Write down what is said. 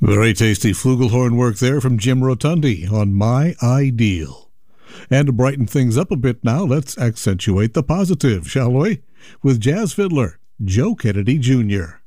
Very tasty flugelhorn work there from Jim Rotundi on My Ideal. And to brighten things up a bit now, let's accentuate the positive, shall we? With jazz fiddler Joe Kennedy Jr.